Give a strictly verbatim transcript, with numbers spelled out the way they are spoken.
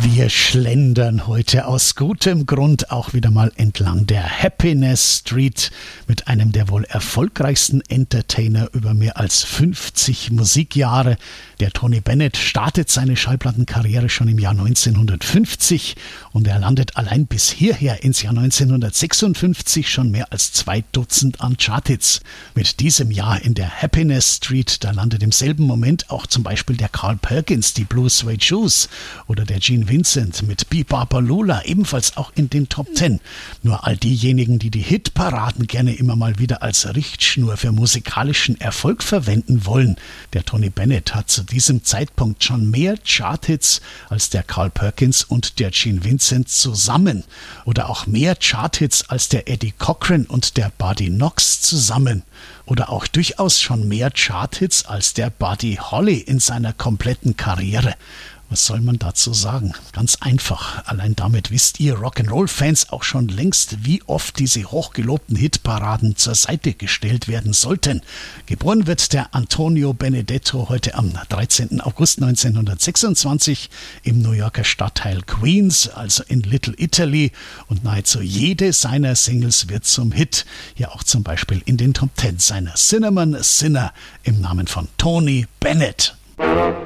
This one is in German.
Wir schlendern heute aus gutem Grund auch wieder mal entlang der Happiness Street mit einem der wohl erfolgreichsten Entertainer über mehr als fünfzig Musikjahre. Der Tony Bennett startet seine Schallplattenkarriere schon im Jahr neunzehnhundertfünfzig und er landet allein bis hierher ins Jahr neunzehnhundertsechsundfünfzig schon mehr als zwei Dutzend an Charthits. Mit diesem Jahr in der Happiness Street, da landet im selben Moment auch zum Beispiel der Carl Perkins, die Blue Suede Shoes oder der Gene Vincent mit Be-Bop-A-Lula ebenfalls auch in den Top Ten. Nur all diejenigen, die die Hitparaden gerne immer mal wieder als Richtschnur für musikalischen Erfolg verwenden wollen. Der Tony Bennett hat zu diesem Zeitpunkt schon mehr Charthits als der Carl Perkins und der Gene Vincent zusammen. Oder auch mehr Charthits als der Eddie Cochran und der Buddy Knox zusammen. Oder auch durchaus schon mehr Charthits als der Buddy Holly in seiner kompletten Karriere. Was soll man dazu sagen? Ganz einfach. Allein damit wisst ihr Rock'n'Roll-Fans auch schon längst, wie oft diese hochgelobten Hitparaden zur Seite gestellt werden sollten. Geboren wird der Antonio Benedetto heute am dreizehnten August neunzehnhundertsechsundzwanzig im New Yorker Stadtteil Queens, also in Little Italy. Und nahezu jede seiner Singles wird zum Hit. Ja, auch zum Beispiel in den Top Ten seiner Cinnamon Sinner im Namen von Tony Bennett.